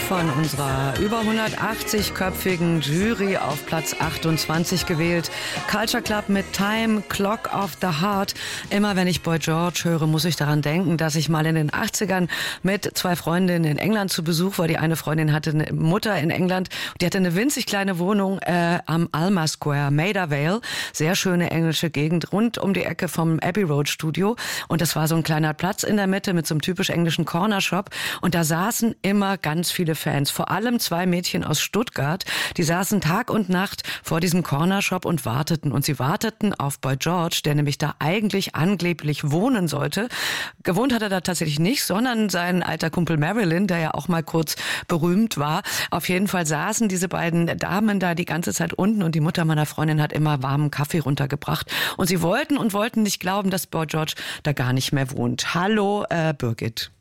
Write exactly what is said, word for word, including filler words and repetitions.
von unserer über hundertachtzig-köpfigen Jury auf Platz achtundzwanzig gewählt. Culture Club mit Time, Clock of the Heart. Immer wenn ich Boy George höre, muss ich daran denken, dass ich mal in den achtzigern mit zwei Freundinnen in England zu Besuch war. Die eine Freundin hatte eine Mutter in England. Die hatte eine winzig kleine Wohnung äh, am Alma Square, Maida Vale. Sehr schöne englische Gegend, rund um die Ecke vom Abbey Road Studio. Und das war so ein kleiner Platz in der Mitte mit so einem typisch englischen Cornershop. Und da saßen immer ganz viele Fans, vor allem zwei Mädchen aus Stuttgart. Die saßen Tag und Nacht vor diesem Cornershop und warteten. Und sie warteten auf Boy George, der nämlich da eigentlich angeblich wohnen sollte. Gewohnt hat er da tatsächlich nicht, sondern sein alter Kumpel Marilyn, der ja auch mal kurz berühmt war. Auf jeden Fall saßen diese beiden Damen da die ganze Zeit unten und die Mutter meiner Freundin hat immer warmen Kaffee runtergebracht. Und sie wollten und wollten nicht glauben, dass Boy George da gar nicht mehr wohnt. Hallo, äh, Birgit.